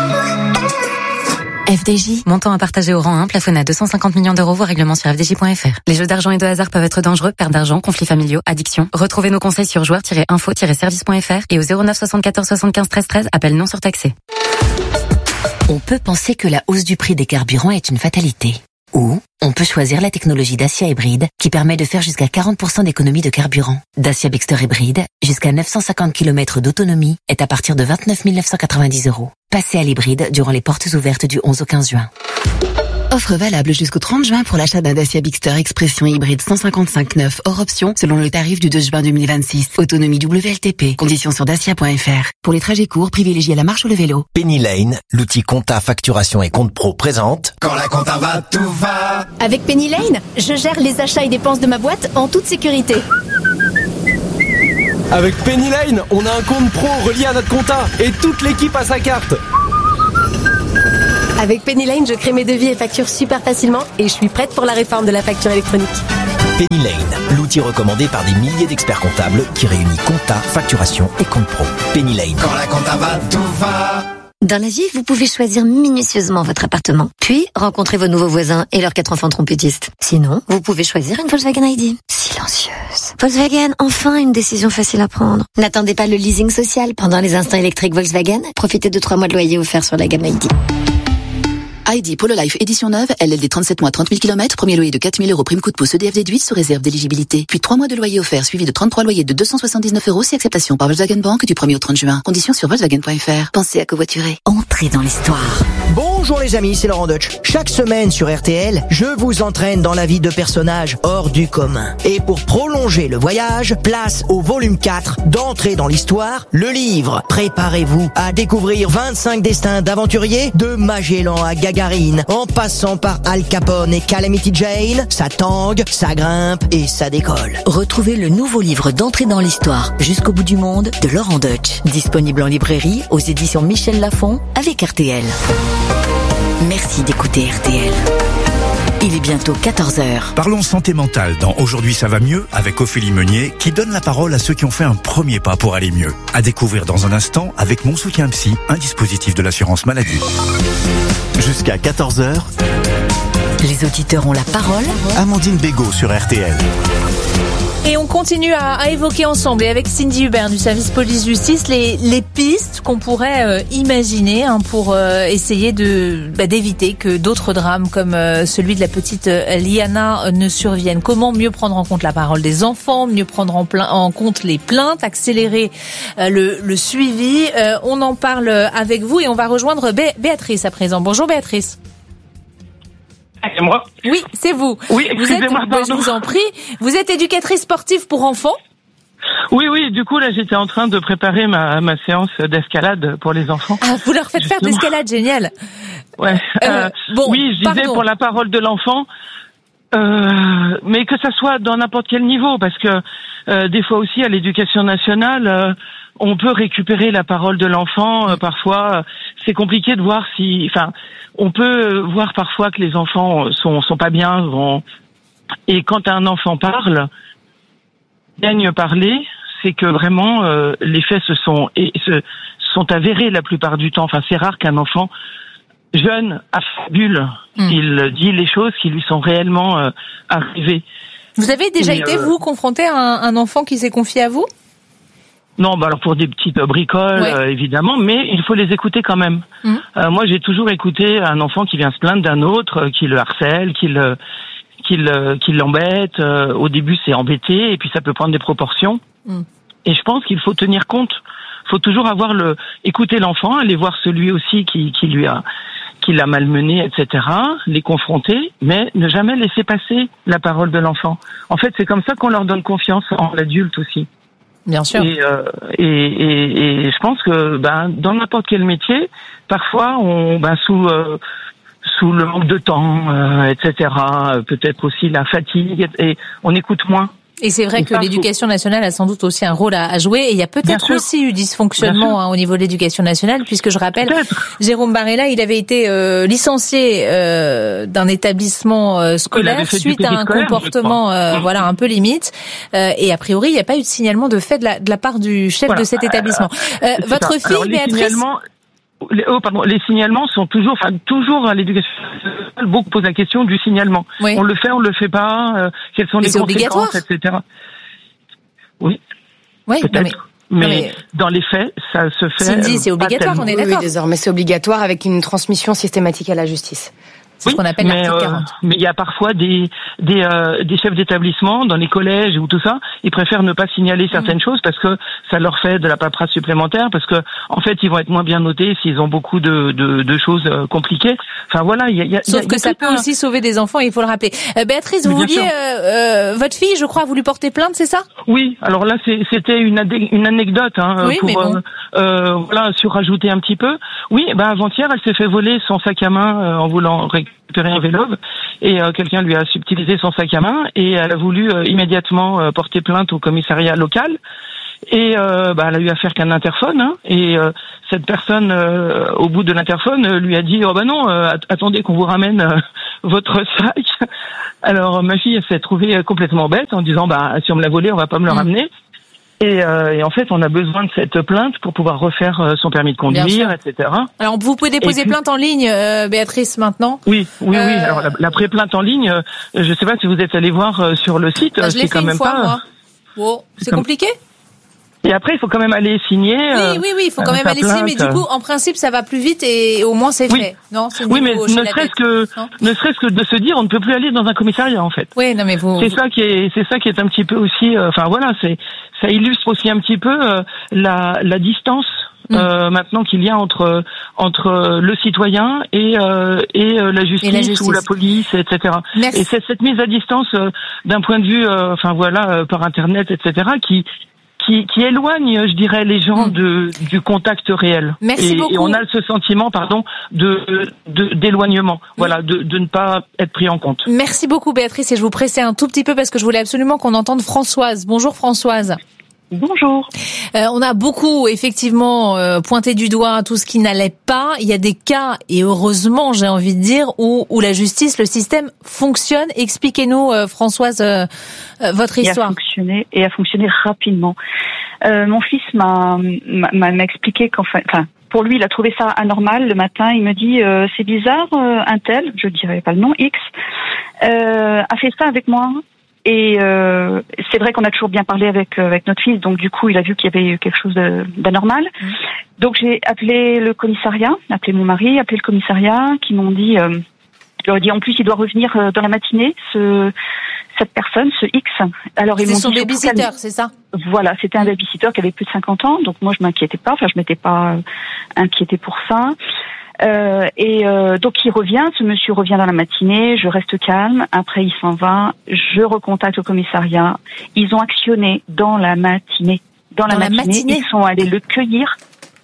[SPEAKER 2] FDJ, montant à partager au rang 1, plafonné à 250 millions d'euros, voire règlement sur fdj.fr. Les jeux d'argent et de hasard peuvent être dangereux, perte d'argent, conflits familiaux, addiction. Retrouvez nos conseils sur joueurs-info-service.fr et au 09 74 75 13 13, appel non surtaxé.
[SPEAKER 9] On peut penser que la hausse du prix des carburants est une fatalité. Ou on peut choisir la technologie Dacia Hybride qui permet de faire jusqu'à 40% d'économie de carburant. Dacia Bigster Hybride, jusqu'à 950 km d'autonomie, est à partir de 29 990 €. Passez à l'hybride durant les portes ouvertes du 11 au 15 juin. Offre valable jusqu'au 30 juin pour l'achat d'un Dacia Bigster Expression Hybride 155/9 hors option selon le tarif du 2 juin 2026. Autonomie WLTP. Conditions sur dacia.fr. Pour les trajets courts, privilégiez la marche ou le vélo.
[SPEAKER 21] Penny Lane, l'outil compta, facturation et compte pro présente.
[SPEAKER 10] Quand la compta va, tout va.
[SPEAKER 12] Avec Penny Lane, je gère les achats et dépenses de ma boîte en toute sécurité.
[SPEAKER 23] Avec Penny Lane, on a un compte pro relié à notre compta et toute l'équipe a sa carte.
[SPEAKER 12] Avec Penny Lane, je crée mes devis et factures super facilement et je suis prête pour la réforme de la facture électronique.
[SPEAKER 21] Penny Lane, l'outil recommandé par des milliers d'experts comptables qui réunit compta, facturation et compte pro. Penny Lane.
[SPEAKER 10] Quand la compta va, tout va.
[SPEAKER 13] Dans la vie, vous pouvez choisir minutieusement votre appartement, puis rencontrer vos nouveaux voisins et leurs 4 enfants trompettistes. Sinon, vous pouvez choisir une Volkswagen ID. Silencieuse. Volkswagen, enfin une décision facile à prendre. N'attendez pas le leasing social pendant les instants électriques Volkswagen. Profitez de 3 mois de loyer offerts sur la gamme ID.
[SPEAKER 16] ID Polo Life édition neuve, LLD 37 mois 30 000 km, premier loyer de 4 000 € prime coup de pouce EDF déduit sous réserve d'éligibilité. Puis 3 mois de loyer offert suivi de 33 loyers de 279 € si acceptation par Volkswagen Bank du 1er au 30 juin. Conditions sur Volkswagen.fr. Pensez à covoiturer.
[SPEAKER 13] Entrez dans l'histoire.
[SPEAKER 17] Bonjour les amis, c'est Laurent Deutsch. Chaque semaine sur RTL, je vous entraîne dans la vie de personnages hors du commun. Et pour prolonger le voyage, place au volume 4 d'Entrée dans l'histoire, le livre. Préparez-vous à découvrir 25 destins d'aventuriers de Magellan à Gagarine, en passant par Al Capone et Calamity Jane. Ça tangue, ça grimpe et ça décolle.
[SPEAKER 13] Retrouvez le nouveau livre d'Entrée dans l'histoire, Jusqu'au bout du monde, de Laurent Deutsch. Disponible en librairie, aux éditions Michel Lafon, avec RTL. Merci d'écouter RTL. Il est bientôt 14h.
[SPEAKER 3] Parlons santé mentale dans Aujourd'hui ça va mieux avec Ophélie Meunier qui donne la parole à ceux qui ont fait un premier pas pour aller mieux. À découvrir dans un instant avec Mon Soutien Psy, un dispositif de l'assurance maladie. Jusqu'à 14h,
[SPEAKER 13] les auditeurs ont la parole.
[SPEAKER 3] Amandine Bégaud sur RTL.
[SPEAKER 15] Et on continue à évoquer ensemble et avec Cindy Hubert du service police-justice les pistes qu'on pourrait imaginer pour essayer d'éviter que d'autres drames comme celui de la petite Liana ne surviennent. Comment mieux prendre en compte la parole des enfants, mieux prendre en compte les plaintes, accélérer le suivi. On en parle avec vous et on va rejoindre Béatrice à présent. Bonjour Béatrice.
[SPEAKER 27] C'est moi.
[SPEAKER 15] Oui, c'est vous.
[SPEAKER 27] Oui,
[SPEAKER 15] excusez-moi, je vous en prie. Vous êtes éducatrice sportive pour enfants ?
[SPEAKER 27] Oui, du coup, là, j'étais en train de préparer ma séance d'escalade pour les enfants.
[SPEAKER 15] Ah, vous leur faites faire de l'escalade, génial.
[SPEAKER 27] Ouais. Oui, je disais pour la parole de l'enfant, mais que ça soit dans n'importe quel niveau, parce que des fois aussi, à l'éducation nationale, on peut récupérer la parole de l'enfant. Parfois, c'est compliqué de voir on peut voir parfois que les enfants sont pas bien. Et quand un enfant parle, gagne parler, c'est que vraiment les faits se sont avérés la plupart du temps. Enfin, c'est rare qu'un enfant jeune affabule. Il dit les choses qui lui sont réellement arrivées.
[SPEAKER 15] Vous avez déjà été, vous, confronté à un enfant qui s'est confié à vous ?
[SPEAKER 27] Non, alors pour des petites bricoles, évidemment, mais il faut les écouter quand même. Moi, j'ai toujours écouté un enfant qui vient se plaindre d'un autre, qui le harcèle, qui l'embête. Au début, c'est embêté, et puis ça peut prendre des proportions. Et je pense qu'il faut tenir compte. Il faut toujours écouter l'enfant, aller voir celui aussi qui qu'il a malmené, etc., les confronter, mais ne jamais laisser passer la parole de l'enfant. En fait, c'est comme ça qu'on leur donne confiance en l'adulte aussi.
[SPEAKER 15] Bien sûr.
[SPEAKER 27] Et je pense que dans n'importe quel métier, parfois sous le manque de temps, etc., peut-être aussi la fatigue, et on écoute moins.
[SPEAKER 15] Et c'est vrai que l'éducation nationale a sans doute aussi un rôle à jouer. Et il y a peut-être aussi eu dysfonctionnement au niveau de l'éducation nationale, puisque je rappelle, Jérôme Barella, il avait été licencié d'un établissement scolaire suite à un comportement un peu limite. Et a priori, il n'y a pas eu de signalement de fait de la part du chef de cet établissement. Votre fille, Béatrice...
[SPEAKER 27] Les signalements sont toujours à l'éducation nationale, beaucoup posent la question du signalement. Oui. On le fait pas, quelles sont les conséquences, etc. Oui, peut-être. Mais dans les faits, ça se fait.
[SPEAKER 15] Cindy, c'est obligatoire, on est d'accord.
[SPEAKER 19] Oui, désormais c'est obligatoire avec une transmission systématique à la justice.
[SPEAKER 15] C'est ce qu'on appelle l'article 40.
[SPEAKER 27] Mais il y a parfois des chefs d'établissement dans les collèges ou tout ça, ils préfèrent ne pas signaler certaines choses parce que ça leur fait de la paperasse supplémentaire, parce que en fait ils vont être moins bien notés s'ils ont beaucoup de choses compliquées. Enfin voilà,
[SPEAKER 15] sauf que ça peut aussi sauver des enfants, il faut le rappeler. Béatrice, vous vouliez votre fille, je crois, a voulu porter plainte, c'est ça?
[SPEAKER 27] Oui, alors là c'était une anecdote surajouter un petit peu. Oui, avant-hier, elle s'est fait voler son sac à main en voulant récupérer un vélo, et quelqu'un lui a subtilisé son sac à main, et elle a voulu immédiatement porter plainte au commissariat local, et elle a eu affaire qu'à un interphone, et cette personne au bout de l'interphone lui a dit non, attendez qu'on vous ramène votre sac. Alors ma fille s'est trouvée complètement bête en disant si on me l'a volé, on va pas me le ramener. Et en fait, on a besoin de cette plainte pour pouvoir refaire son permis de conduire, etc.
[SPEAKER 15] Alors, vous pouvez déposer plainte en ligne, Béatrice, maintenant.
[SPEAKER 27] Oui. Alors, la pré-plainte en ligne, je ne sais pas si vous êtes allé voir sur le site.
[SPEAKER 15] Je l'ai fait une fois, moi. Wow. C'est compliqué?
[SPEAKER 27] Et après, il faut quand même aller signer.
[SPEAKER 15] Oui, il faut quand même aller signer, mais du coup, en principe, ça va plus vite et au moins c'est fait. Non,
[SPEAKER 27] oui, mais ne serait-ce que de se dire, on ne peut plus aller dans un commissariat, en fait.
[SPEAKER 15] Oui, non, mais
[SPEAKER 27] c'est ça qui est un petit peu aussi, ça illustre aussi un petit peu la distance maintenant qu'il y a entre le citoyen et la justice ou la police, etc.
[SPEAKER 15] Merci.
[SPEAKER 27] Et c'est cette mise à distance d'un point de vue par internet, etc. qui éloigne, je dirais, les gens du contact réel.
[SPEAKER 15] Merci beaucoup.
[SPEAKER 27] Et on a ce sentiment, d'éloignement, de ne pas être pris en compte.
[SPEAKER 15] Merci beaucoup, Béatrice, et je vous pressais un tout petit peu parce que je voulais absolument qu'on entende Françoise. Bonjour, Françoise.
[SPEAKER 1] Bonjour.
[SPEAKER 15] On a beaucoup, effectivement, pointé du doigt tout ce qui n'allait pas. Il y a des cas, et heureusement, j'ai envie de dire, où la justice, le système fonctionne. Expliquez-nous, Françoise, votre histoire.
[SPEAKER 1] Et a fonctionné rapidement. Mon fils m'a expliqué pour lui, il a trouvé ça anormal. Le matin, il me dit, c'est bizarre, un tel, je dirais pas le nom, X, a fait ça avec moi. Et c'est vrai qu'on a toujours bien parlé avec notre fils, donc du coup il a vu qu'il y avait eu quelque chose d'anormal. Donc j'ai appelé le commissariat, appelé mon mari, appelé le commissariat, qui m'ont dit, je leur ai dit en plus il doit revenir dans la matinée, cette personne, ce X. Alors ils m'ont dit,
[SPEAKER 15] c'est son babysitter, c'est ça?
[SPEAKER 1] Voilà, c'était un babysitter qui avait plus de 50 ans, donc moi je m'inquiétais pas, je m'étais pas inquiétée pour ça. Donc il revient, ce monsieur revient dans la matinée, je reste calme, après il s'en va, je recontacte le commissariat, ils ont actionné dans la matinée. Dans la matinée, ils sont allés le cueillir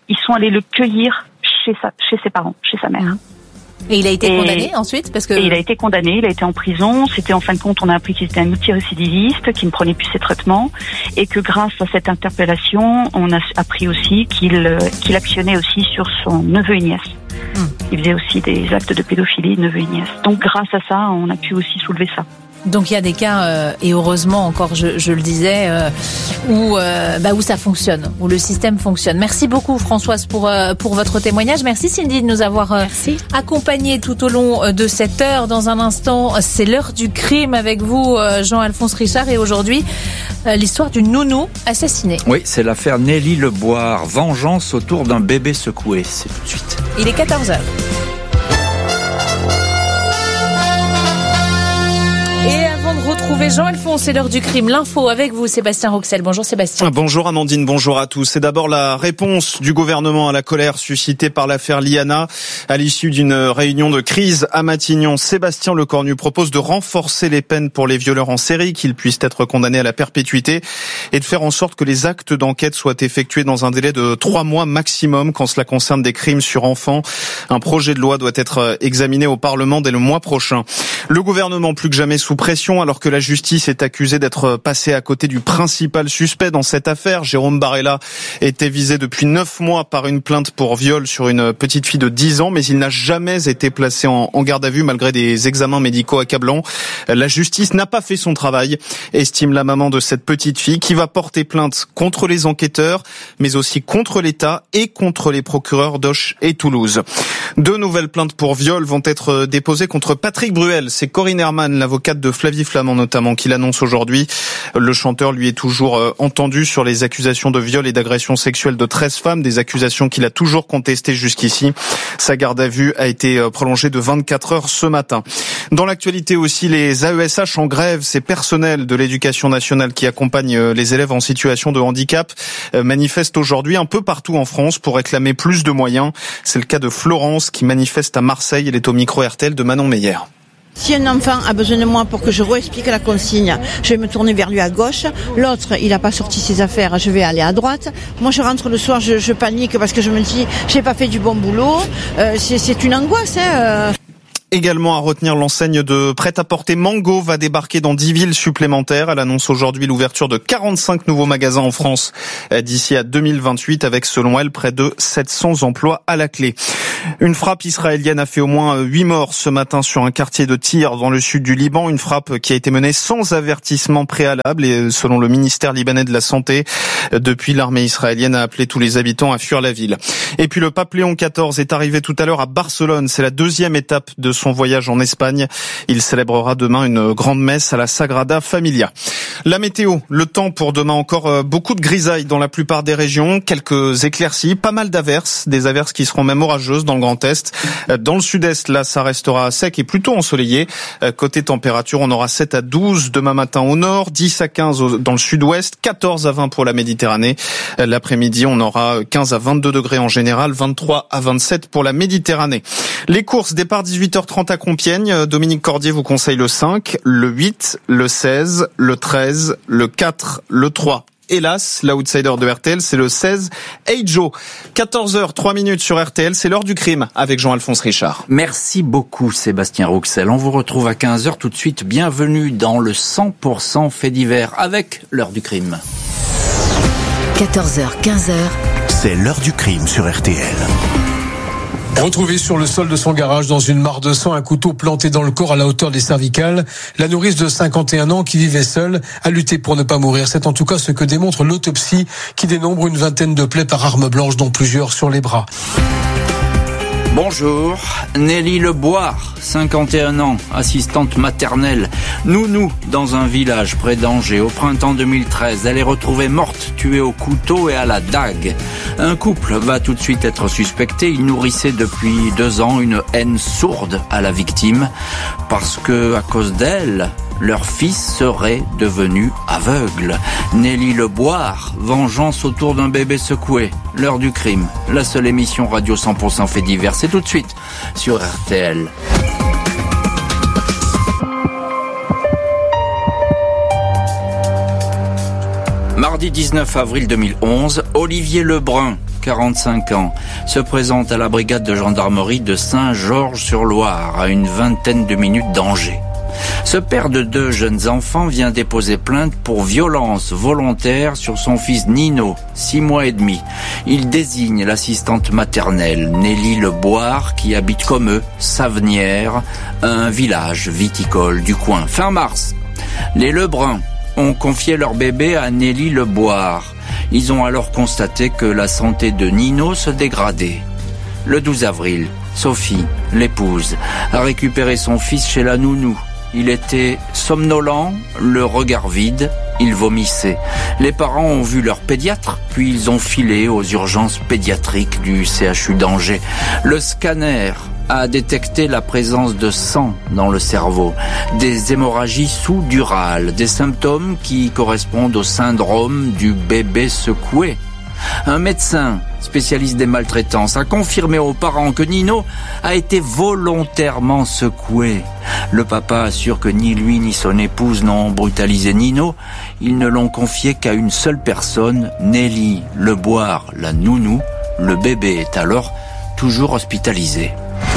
[SPEAKER 1] chez ses parents, chez sa mère.
[SPEAKER 15] Et il a été condamné ensuite parce que...
[SPEAKER 1] Et il a été condamné, il a été en prison. C'était en fin de compte, on a appris qu'il était un multirécidiviste, qui ne prenait plus ses traitements, et que grâce à cette interpellation, on a appris aussi qu'il actionnait aussi sur son neveu et nièce. Il faisait aussi des actes de pédophilie, neveu et nièce. Donc grâce à ça, on a pu aussi soulever ça.
[SPEAKER 15] Donc il y a des cas, et heureusement encore, je le disais, où ça fonctionne, où le système fonctionne. Merci beaucoup Françoise pour votre témoignage. Merci Cindy de nous avoir accompagnés tout au long de cette heure. Dans un instant, c'est l'heure du crime avec vous, Jean-Alphonse Richard, et aujourd'hui, l'histoire d'une nounou assassinée.
[SPEAKER 11] Oui, c'est l'affaire Nelly Leboire. Vengeance autour d'un bébé secoué. C'est tout de suite.
[SPEAKER 15] Il est 14h. Et avant avant de retrouver Jean-Alphonse, c'est l'heure du crime. L'info avec vous, Sébastien Rouxel. Bonjour Sébastien.
[SPEAKER 4] Bonjour Amandine, bonjour à tous. C'est d'abord la réponse du gouvernement à la colère suscitée par l'affaire Liana. À l'issue d'une réunion de crise à Matignon, Sébastien Lecornu propose de renforcer les peines pour les violeurs en série, qu'ils puissent être condamnés à la perpétuité, et de faire en sorte que les actes d'enquête soient effectués dans un délai de 3 mois maximum quand cela concerne des crimes sur enfants. Un projet de loi doit être examiné au Parlement dès le mois prochain. Le gouvernement plus que jamais sous pression alors que la justice est accusée d'être passée à côté du principal suspect dans cette affaire. Jérôme Barella était visé depuis 9 mois par une plainte pour viol sur une petite fille de 10 ans, mais il n'a jamais été placé en garde à vue malgré des examens médicaux accablants. La justice n'a pas fait son travail, estime la maman de cette petite fille, qui va porter plainte contre les enquêteurs, mais aussi contre l'État et contre les procureurs d'Auch et Toulouse. 2 nouvelles plaintes pour viol vont être déposées contre Patrick Bruel. C'est Corinne Herman, l'avocate de Flavie Flament notamment, qui l'annonce aujourd'hui. Le chanteur, lui, est toujours entendu sur les accusations de viol et d'agression sexuelle de 13 femmes, des accusations qu'il a toujours contestées jusqu'ici. Sa garde à vue a été prolongée de 24 heures ce matin. Dans l'actualité aussi, les AESH en grève, ces personnels de l'éducation nationale qui accompagnent les élèves en situation de handicap, manifestent aujourd'hui un peu partout en France pour réclamer plus de moyens. C'est le cas de Florence qui manifeste à Marseille. Elle est au micro RTL de Manon Meyer.
[SPEAKER 14] Si un enfant a besoin de moi pour que je réexplique la consigne, je vais me tourner vers lui à gauche. L'autre, il n'a pas sorti ses affaires, je vais aller à droite. Moi, je rentre le soir, je panique parce que je me dis, j'ai pas fait du bon boulot. C'est une angoisse, hein.
[SPEAKER 4] Également à retenir, l'enseigne de prêt-à-porter Mango va débarquer dans 10 villes supplémentaires. Elle annonce aujourd'hui l'ouverture de 45 nouveaux magasins en France d'ici à 2028, avec selon elle près de 700 emplois à la clé. Une frappe israélienne a fait au moins 8 morts ce matin sur un quartier de Tyr dans le sud du Liban. Une frappe qui a été menée sans avertissement préalable et selon le ministère libanais de la Santé. Depuis, l'armée israélienne a appelé tous les habitants à fuir la ville. Et puis le pape Léon XIV est arrivé tout à l'heure à Barcelone. C'est la 2e étape de son voyage en Espagne. Il célébrera demain une grande messe à la Sagrada Familia. La météo, le temps pour demain, encore beaucoup de grisailles dans la plupart des régions, quelques éclaircies, pas mal d'averses, des averses qui seront même orageuses dans le Grand Est. Dans le Sud-Est, là, ça restera sec et plutôt ensoleillé. Côté température, on aura 7 à 12 demain matin au nord, 10 à 15 dans le Sud-Ouest, 14 à 20 pour la Méditerranée. L'après-midi, on aura 15 à 22 degrés en général, 23 à 27 pour la Méditerranée. Les courses, départ 18h30 à Compiègne. Dominique Cordier vous conseille le 5, le 8, le 16, le 13, le 4, le 3. Hélas, l'outsider de RTL, c'est le 16, Hey Joe. 14h03 sur RTL, c'est l'heure du crime avec Jean-Alphonse Richard.
[SPEAKER 11] Merci beaucoup Sébastien Rouxel. On vous retrouve à 15h tout de suite. Bienvenue dans le 100% fait divers avec l'heure du crime.
[SPEAKER 9] 14h, 15h.
[SPEAKER 3] C'est l'heure du crime sur RTL.
[SPEAKER 20] Retrouvée sur le sol de son garage dans une mare de sang, un couteau planté dans le corps à la hauteur des cervicales, la nourrice de 51 ans qui vivait seule a lutté pour ne pas mourir. C'est en tout cas ce que démontre l'autopsie qui dénombre une vingtaine de plaies par arme blanche, dont plusieurs sur les bras.
[SPEAKER 11] Bonjour, Nelly Leboire, 51 ans, assistante maternelle, nounou dans un village près d'Angers. Au printemps 2013, elle est retrouvée morte, tuée au couteau et à la dague. Un couple va tout de suite être suspecté. Il nourrissait depuis 2 ans une haine sourde à la victime parce que, à cause d'elle, leur fils serait devenu aveugle. Nelly Leboire, vengeance autour d'un bébé secoué. L'heure du crime, la seule émission radio 100% fait divers. C'est tout de suite sur RTL. Mardi 19 avril 2011, Olivier Lebrun, 45 ans, se présente à la brigade de gendarmerie de Saint-Georges-sur-Loire, à une vingtaine de minutes d'Angers. Ce père de 2 jeunes enfants vient déposer plainte pour violence volontaire sur son fils Nino, 6 mois et demi. Il désigne l'assistante maternelle Nelly Leboire qui habite comme eux, Savenières, un village viticole du coin. Fin mars, les Lebrun ont confié leur bébé à Nelly Leboire. Ils ont alors constaté que la santé de Nino se dégradait. Le 12 avril, Sophie, l'épouse, a récupéré son fils chez la nounou. Il était somnolent, le regard vide, Il vomissait. Les parents ont vu leur pédiatre, puis ils ont filé aux urgences pédiatriques du CHU d'Angers. Le scanner a détecté la présence de sang dans le cerveau, des hémorragies sous-durales, des symptômes qui correspondent au syndrome du bébé secoué. Un médecin spécialiste des maltraitances a confirmé aux parents que Nino a été volontairement secoué. Le papa assure que ni lui ni son épouse n'ont brutalisé Nino. Ils ne l'ont confié qu'à une seule personne, Nelly Leboire, la nounou. Le bébé est alors toujours hospitalisé.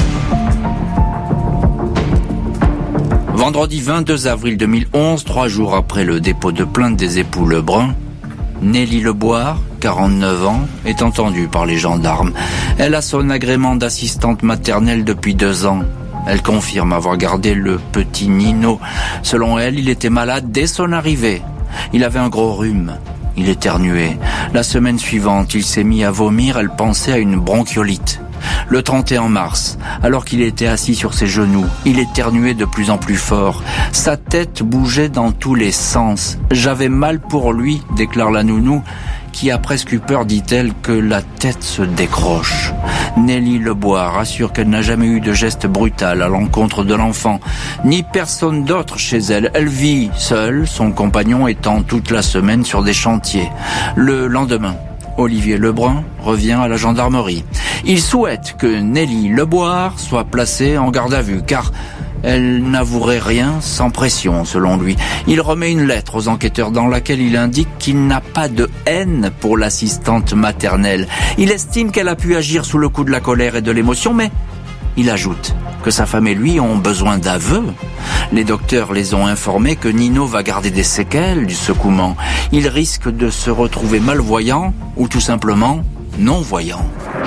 [SPEAKER 11] Vendredi 22 avril 2011, 3 jours après le dépôt de plainte des époux Lebrun, Nelly Leboire, 49 ans, est entendue par les gendarmes. Elle a son agrément d'assistante maternelle depuis 2 ans. Elle confirme avoir gardé le petit Nino. Selon elle, il était malade dès son arrivée. Il avait un gros rhume. Il éternuait. La semaine suivante, il s'est mis à vomir. Elle pensait à une bronchiolite. Le 31 mars, alors qu'il était assis sur ses genoux, il éternuait de plus en plus fort. Sa tête bougeait dans tous les sens. J'avais mal pour lui, déclare la nounou, qui a presque eu peur, dit-elle, que la tête se décroche. Nelly Leboire assure qu'elle n'a jamais eu de geste brutal à l'encontre de l'enfant, ni personne d'autre chez elle. Elle vit seule, son compagnon étant toute la semaine sur des chantiers. Le lendemain, Olivier Lebrun revient à la gendarmerie. Il souhaite que Nelly Leboire soit placée en garde à vue, car elle n'avouerait rien sans pression, selon lui. Il remet une lettre aux enquêteurs dans laquelle il indique qu'il n'a pas de haine pour l'assistante maternelle. Il estime qu'elle a pu agir sous le coup de la colère et de l'émotion, mais il ajoute que sa femme et lui ont besoin d'aveux. Les docteurs les ont informés que Nino va garder des séquelles du secouement. Il risque de se retrouver malvoyant ou tout simplement non-voyant.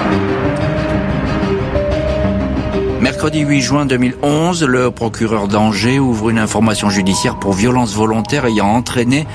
[SPEAKER 11] Mercredi 8 juin 2011, le procureur d'Angers ouvre une information judiciaire pour violence volontaire ayant entraîné